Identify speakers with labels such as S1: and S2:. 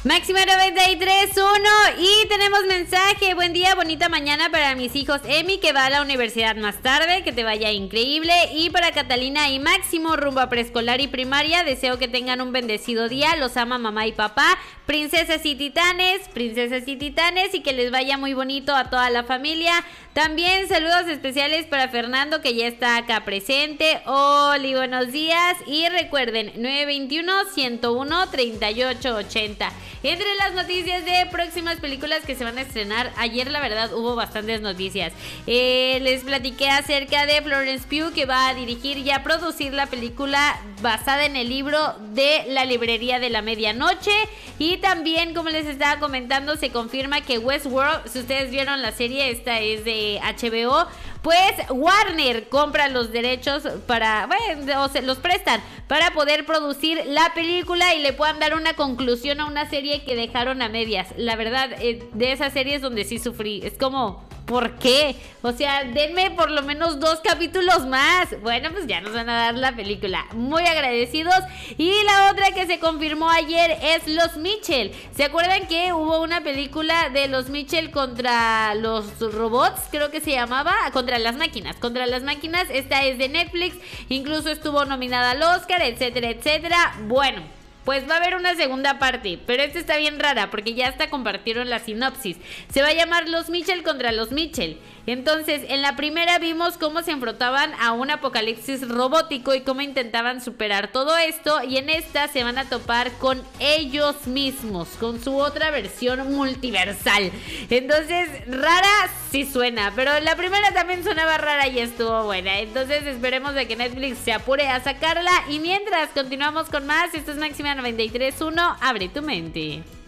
S1: Máxima 93.1 y tenemos mensaje. Buen día, bonita mañana para mis hijos Emi, que va a la universidad más tarde, que te vaya increíble. Y para Catalina y Máximo, rumbo a preescolar y primaria, deseo que tengan un bendecido día. Los ama mamá y papá, princesas y titanes, y que les vaya muy bonito a toda la familia. También saludos especiales para Fernando, que ya está acá presente. Oli, buenos días. Y recuerden, 921-101-3880. Entre las noticias de próximas películas que se van a estrenar, ayer la verdad hubo bastantes noticias. Les platiqué acerca de Florence Pugh, que va a dirigir y a producir la película basada en el libro de La librería de la medianoche. Y también, como les estaba comentando, se confirma que Westworld, si ustedes vieron la serie, esta es de HBO, pues Warner compra los derechos para, bueno, o se los prestan para poder producir la película y le puedan dar una conclusión a una serie que dejaron a medias. La verdad, de esas series donde sí sufrí, es como, ¿por qué? O sea, denme por lo menos 2 capítulos más. Bueno, pues ya nos van a dar la película. Muy agradecidos. Y la otra que se confirmó ayer es Los Mitchell. ¿Se acuerdan que hubo una película de Los Mitchell contra los robots? Creo que se llamaba Contra las máquinas. Contra las máquinas. Esta es de Netflix. Incluso estuvo nominada al Oscar, etcétera, etcétera. Bueno, pues va a haber una segunda parte, pero esta está bien rara porque ya hasta compartieron la sinopsis. Se va a llamar Los Mitchell contra los Mitchell. Entonces, en la primera vimos cómo se enfrentaban a un apocalipsis robótico y cómo intentaban superar todo esto. Y en esta se van a topar con ellos mismos, con su otra versión multiversal. Entonces, rara sí suena, pero la primera también sonaba rara y estuvo buena. Entonces, esperemos de que Netflix se apure a sacarla. Y mientras continuamos con más, esto es Máxima 93.1, abre tu mente.